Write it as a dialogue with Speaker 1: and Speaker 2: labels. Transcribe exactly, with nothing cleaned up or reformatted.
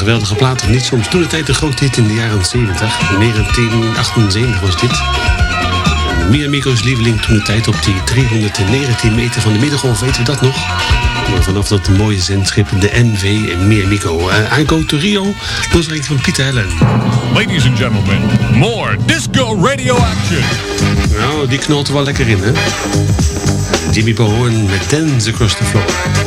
Speaker 1: geweldige plaat, of niet? Soms toen de tijd een groot hit in de jaren zeventig. negentien achtenzeventig was dit. Miamico's lieveling toen de tijd op die driehonderdnegentien meter van de middengolf, weten we dat nog? Maar vanaf dat mooie zendschip, de N V en Miamico. Uh, I Go to Rio, dat was van Pieter Allen.
Speaker 2: Ladies and gentlemen, more disco radio action.
Speaker 1: Nou, die knalt er wel lekker in, hè? Jimmy Bowen met Dance Across the Floor.